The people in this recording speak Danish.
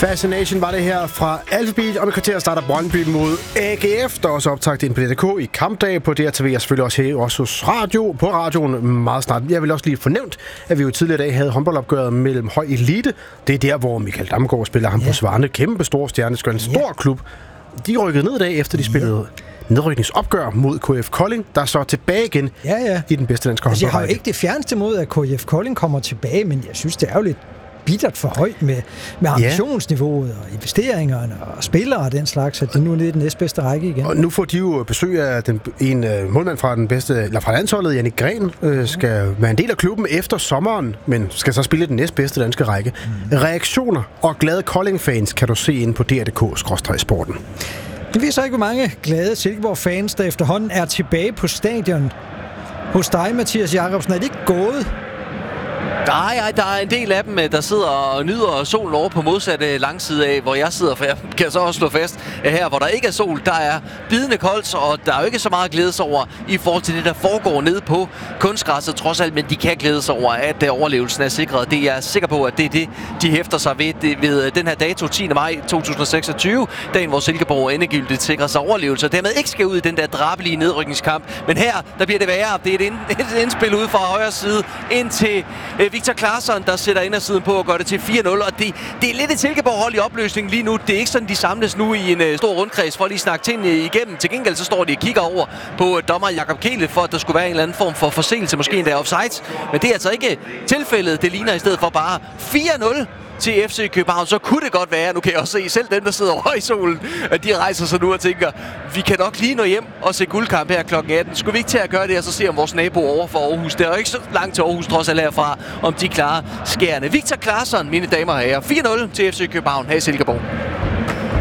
Fascination var det her fra Alphabeat. Om et kvarter starter Brøndby mod AGF. Der er også optaget ind på DRK i kampdag på DRTV, og selvfølgelig også her også hos på radioen meget snart. Jeg vil også lige fornævnt, at vi jo tidligere i dag havde håndboldopgøret mellem høj elite. Det er der, hvor Michael Damgaard spiller ham på Svarne. Kæmpe stor stjerne, en stor klub. De rykkede ned i dag, efter de spillede nedrykningsopgør mod KF Kolding, der er så tilbage igen i den bedste danske håndboldrække. Jeg har jo ikke det fjerneste mod, at KF Kolding kommer tilbage, men jeg synes, det er jo lidt bittert for højt med ambitionsniveauet og investeringerne og spillere og den slags, at det nu er nede i den næstbedste række igen. Og nu får de jo besøg af en målmand fra den bedste, eller fra landsholdet, Jannik Gren, skal være en del af klubben efter sommeren, men skal så spille den næstbedste danske række. Reaktioner og glade Kolding-fans kan du se inde på dr.dk/sporten. Det viser ikke, hvor mange glade Silkeborg-fans, der efterhånden er tilbage på stadion. Hos dig, Mathias Jacobsen, er det ikke gået? Nej, der er en del af dem, der sidder og nyder solen over på modsatte langside af, hvor jeg sidder, for jeg kan så også slå fast, at her, hvor der ikke er sol, der er bidende koldt, og der er jo ikke så meget glædes over i forhold til det, der foregår nede på kunstgræsset, trods alt, men de kan glædes over, at overlevelsen er sikret. Det er jeg sikker på, at det er det, de hæfter sig ved den her dato, 10. maj 2026, dagen, hvor Silkeborg endegyldigt sikrer sig overlevelse, og dermed ikke skal ud i den der drabelige nedrykningskamp. Men her, der bliver det værre. Det er et indspil ude fra højre side ind til Victor Claesson, der sætter indersiden på og gør det til 4-0, og det er lidt et Silkeborg-hold i opløsning lige nu. Det er ikke sådan, de samles nu i en stor rundkreds for at lige snakke tingene igennem. Til gengæld så står de og kigger over på dommer Jakob Kehlet, for at der skulle være en eller anden form for forseelse, måske endda offside. Men det er altså ikke tilfældet. Det ligner i stedet for bare 4-0 til FC København. Så kunne det godt være, nu kan jeg også se selv dem, der sidder over i solen, at de rejser sig nu og tænker, vi kan nok lige nå hjem og se guldkamp her kl. 18. Skulle vi ikke til at gøre det, og så se om vores nabo over for Aarhus. Det er jo ikke så langt til Aarhus, trods alt herfra, om de klarer skærene. Victor Claesson, mine damer og herrer. 4-0 til FC København her i Silkeborg.